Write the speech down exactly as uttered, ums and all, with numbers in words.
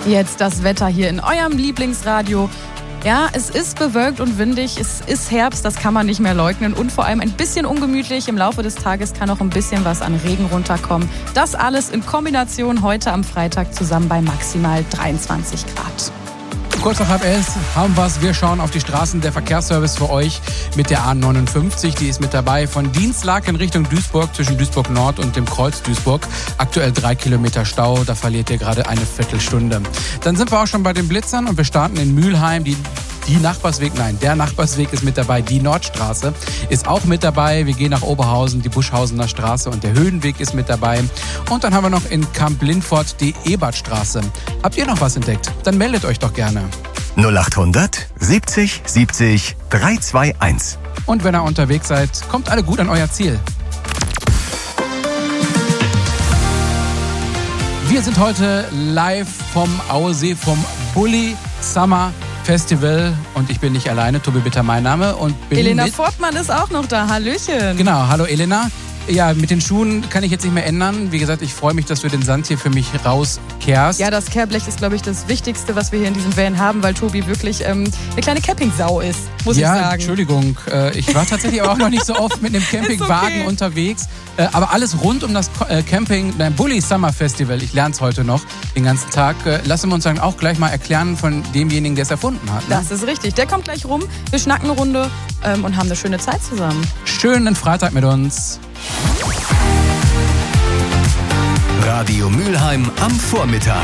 Jetzt das Wetter hier in eurem Lieblingsradio. Ja, es ist bewölkt und windig, es ist Herbst, das kann man nicht mehr leugnen und vor allem ein bisschen ungemütlich. Im Laufe des Tages kann auch ein bisschen was an Regen runterkommen. Das alles in Kombination heute am Freitag zusammen bei maximal dreiundzwanzig Grad. Kurz nach halb elf haben wir es. Wir schauen auf die Straßen. Der Verkehrsservice für euch mit der A neunundfünfzig. Die ist mit dabei von Dienstlaken in Richtung Duisburg, zwischen Duisburg Nord und dem Kreuz Duisburg. Aktuell drei Kilometer Stau. Da verliert ihr gerade eine Viertelstunde. Dann sind wir auch schon bei den Blitzern und wir starten in Mülheim. Die Die Nachbarsweg, nein, der Nachbarsweg ist mit dabei. Die Nordstraße ist auch mit dabei. Wir gehen nach Oberhausen, die Buschhausener Straße und der Höhenweg ist mit dabei. Und dann haben wir noch in Kamp-Lindfort die Ebertstraße. Habt ihr noch was entdeckt? Dann meldet euch doch gerne. null achthundert siebzig siebzig dreihundertzweiundzwanzig. Und wenn ihr unterwegs seid, kommt alle gut an euer Ziel. Wir sind heute live vom Auesee, vom Bulli Summer Festival und ich bin nicht alleine, Tobi Bitter mein Name und bin Elena mit Fortmann ist auch noch da, hallöchen. Genau, hallo Elena. Ja, mit den Schuhen kann ich jetzt nicht mehr ändern. Wie gesagt, ich freue mich, dass du den Sand hier für mich rauskehrst. Ja, das Kehrblech ist, glaube ich, das Wichtigste, was wir hier in diesem Van haben, weil Tobi wirklich ähm, eine kleine Campingsau ist, muss ja, ich sagen. Entschuldigung. Äh, ich war tatsächlich aber auch noch nicht so oft mit einem Campingwagen okay. unterwegs. Äh, aber alles rund um das äh, Camping, beim Bulli Summer Festival. Ich lerne es heute noch den ganzen Tag. Äh, lassen wir uns dann auch gleich mal erklären von demjenigen, der es erfunden hat. Ne? Das ist richtig. Der kommt gleich rum. Wir schnacken eine Runde ähm, und haben eine schöne Zeit zusammen. Schönen Freitag mit uns. Radio Mülheim am Vormittag.